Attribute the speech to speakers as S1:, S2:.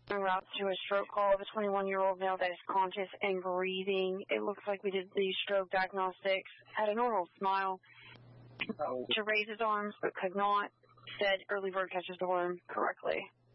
S1: en route to a stroke call of a 21-year-old male that is conscious and breathing. It looks like we did the stroke diagnostics. Had a normal smile. To raise his arms, but could not. Said early bird catches the worm correctly.